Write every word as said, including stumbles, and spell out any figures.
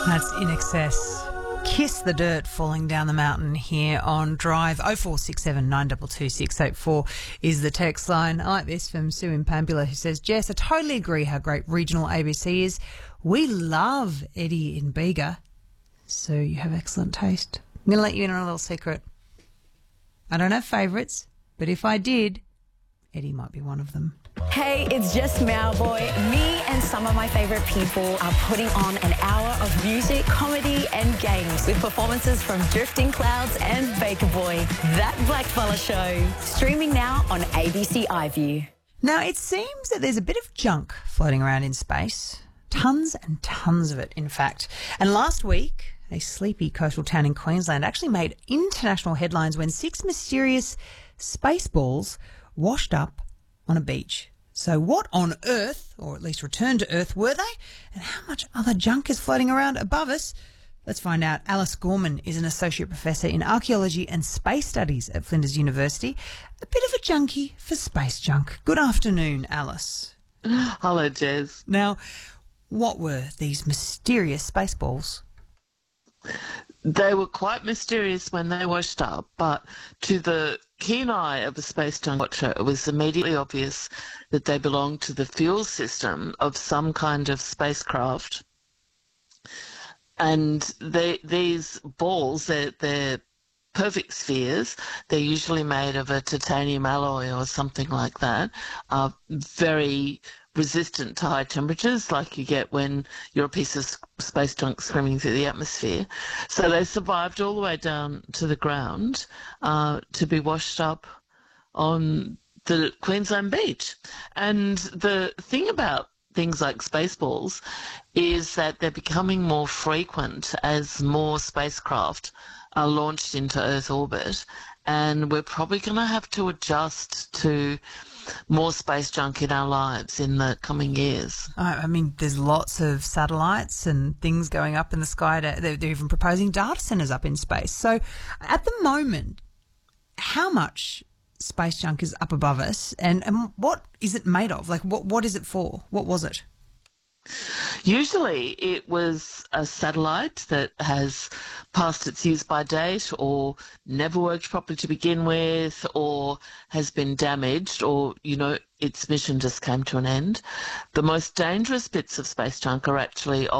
That's In Excess. Kiss the Dirt falling down the mountain here on Drive. oh four six seven, nine two two, six eight four is the text line. I like this from Sue in Pambula, who says, Jess, I totally agree how great regional A B C is. We love Eddie in Bega. So you have excellent taste. I'm going to let you in on a little secret. I don't have favourites, but if I did, Eddie might be one of them. Hey, it's Jess Mowboy. Me and some of my favourite people are putting on an hour of music, comedy and games with performances from Drifting Clouds and Baker Boy. That Blackfella Show. Streaming now on A B C iView. Now, it seems that there's a bit of junk floating around in space. Tons and tons of it, in fact. And last week, a sleepy coastal town in Queensland actually made international headlines when six mysterious space balls washed up on a beach. So what on earth, or at least returned to Earth, were they? And how much other junk is floating around above us? Let's find out. Alice Gorman is an associate professor in archaeology and space studies at Flinders University. A bit of a junkie for space junk. Good afternoon, Alice. Hello, Jez. Now, what were these mysterious space balls? They were quite mysterious when they washed up, but to the keen eye of a space junk watcher, it was immediately obvious that they belonged to the fuel system of some kind of spacecraft. And they, these balls, they're, they're perfect spheres. They're usually made of a titanium alloy or something like that, are very resistant to high temperatures like you get when you're a piece of space junk screaming through the atmosphere. So they survived all the way down to the ground uh, to be washed up on the Queensland beach. And the thing about things like Spaceballs is that they're becoming more frequent as more spacecraft are launched into Earth orbit, and we're probably going to have to adjust to more space junk in our lives in the coming years. I mean, there's lots of satellites and things going up in the sky. To, they're, they're even proposing data centres up in space. So at the moment, how much space junk is up above us, and, and what is it made of? Like, what what is it for? What was it? Usually it was a satellite that has passed its use-by date or never worked properly to begin with or has been damaged or, you know, its mission just came to an end. The most dangerous bits of space junk are actually